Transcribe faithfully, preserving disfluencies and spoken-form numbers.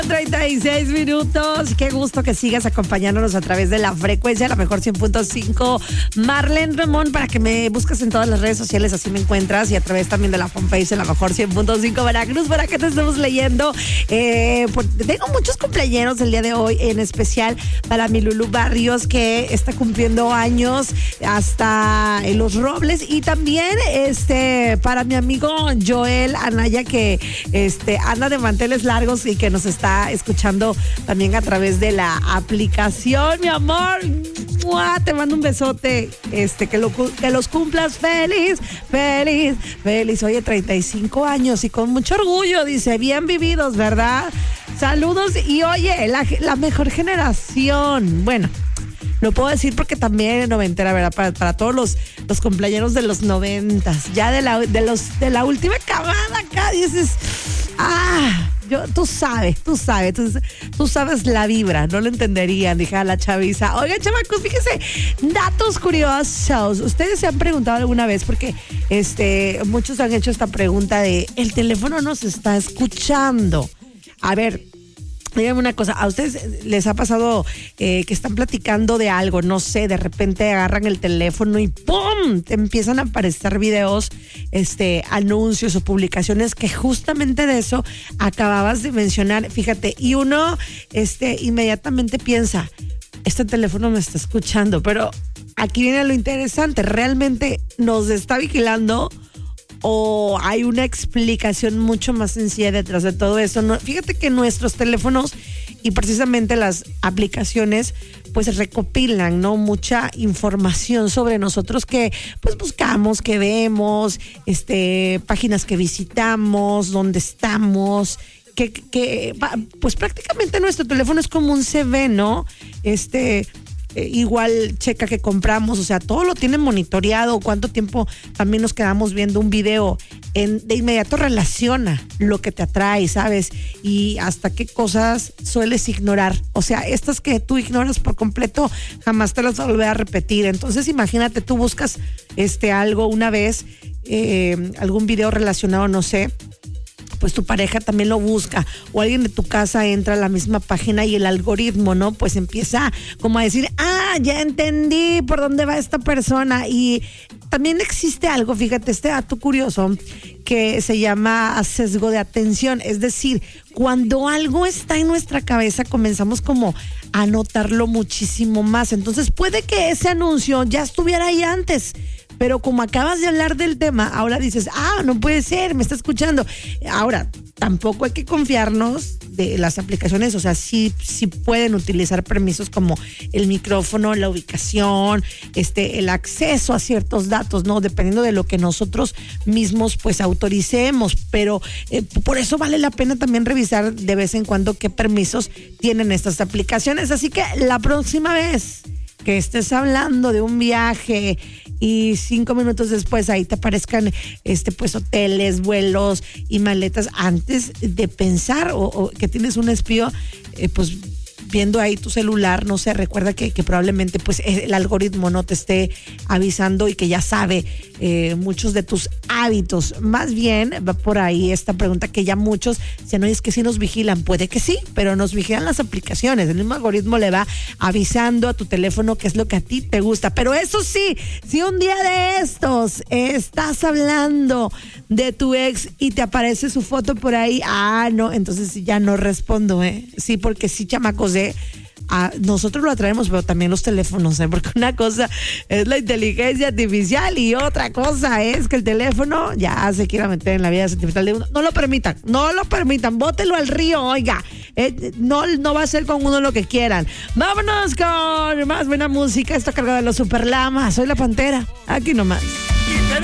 treinta y seis minutos. Qué gusto que sigas acompañándonos a través de la frecuencia, la mejor cien punto cinco. Marlene Ramón, para que me busques en todas las redes sociales, así me encuentras, y a través también de la fanpage de la mejor cien punto cinco Veracruz, para que te estemos leyendo. Eh, por, tengo muchos cumpleaños el día de hoy, en especial para mi Lulu Barrios, que está cumpliendo años hasta en Los Robles, y también este para mi amigo Joel Anaya, que este anda de manteles largos y que nos está escuchando también a través de la aplicación. Mi amor, ¡mua! Te mando un besote, este que, lo, que los cumplas feliz, feliz, feliz. Oye, treinta y cinco años y con mucho orgullo, dice, bien vividos, ¿verdad? Saludos. Y oye, la, la mejor generación, bueno, lo puedo decir porque también noventera, ¿verdad? Para, para todos los, los cumpleaños de los noventas, ya de la, de los, de la última camada acá, dices, ah, yo, tú sabes, tú sabes, tú, tú sabes la vibra, no lo entenderían, dije a la chaviza. Oigan, chamacos, fíjense, datos curiosos. Ustedes se han preguntado alguna vez, porque este, muchos han hecho esta pregunta de, ¿el teléfono nos está escuchando? A ver, díganme una cosa, ¿a ustedes les ha pasado eh, que están platicando de algo? No sé, de repente agarran el teléfono y ¡pum! Te empiezan a aparecer videos, este, anuncios o publicaciones que justamente de eso acababas de mencionar. Fíjate, y uno este, inmediatamente piensa, este teléfono me está escuchando, pero aquí viene lo interesante, ¿realmente nos está vigilando? ¿O hay una explicación mucho más sencilla detrás de todo eso? No, fíjate que nuestros teléfonos y precisamente las aplicaciones pues recopilan, ¿no? Mucha información sobre nosotros que pues buscamos, que vemos, este, páginas que visitamos, dónde estamos, que, que pues prácticamente nuestro teléfono es como un C V, ¿no? Este... Eh, igual checa que compramos, o sea, todo lo tiene monitoreado, cuánto tiempo también nos quedamos viendo un video, en, de inmediato relaciona lo que te atrae, ¿sabes? Y hasta qué cosas sueles ignorar, o sea, estas que tú ignoras por completo, jamás te las vas a volver a repetir. Entonces imagínate, tú buscas este algo una vez, eh, algún video relacionado, no sé, pues tu pareja también lo busca, o alguien de tu casa entra a la misma página y el algoritmo, ¿no? Pues empieza como a decir, ah, ya entendí por dónde va esta persona. Y también existe algo, fíjate, este dato curioso, que se llama sesgo de atención. Es decir, cuando algo está en nuestra cabeza, comenzamos como a notarlo muchísimo más. Entonces puede que ese anuncio ya estuviera ahí antes, pero como acabas de hablar del tema, ahora dices, ah, no puede ser, me está escuchando. Ahora, tampoco hay que confiarnos de las aplicaciones, o sea, sí, sí pueden utilizar permisos como el micrófono, la ubicación, este, el acceso a ciertos datos, ¿no? Dependiendo de lo que nosotros mismos, pues, autoricemos, pero eh, por eso vale la pena también revisar de vez en cuando qué permisos tienen estas aplicaciones. Así que la próxima vez que estés hablando de un viaje y cinco minutos después ahí te aparezcan este pues hoteles, vuelos y maletas, antes de pensar o, o que tienes un espía, eh, pues viendo ahí tu celular, no sé, recuerda que, que probablemente pues el algoritmo no te esté avisando y que ya sabe eh, muchos de tus hábitos. Más bien va por ahí esta pregunta que ya muchos si no es que sí nos vigilan, puede que sí, pero nos vigilan las aplicaciones, el mismo algoritmo le va avisando a tu teléfono qué es lo que a ti te gusta. Pero eso sí, si un día de estos estás hablando de tu ex y te aparece su foto por ahí, ah, no, entonces ya no respondo, ¿eh? Sí, porque sí, chamacos, ¿eh? Ah, nosotros lo atraemos, pero también los teléfonos, ¿eh? Porque una cosa es la inteligencia artificial y otra cosa es que el teléfono ya se quiera meter en la vida sentimental de uno. No lo permitan, no lo permitan, bótelo al río, oiga. Eh, no, no va a ser con uno lo que quieran. Vámonos con más buena música. Esto cargado de los Super Lamas. Soy la Pantera, aquí nomás.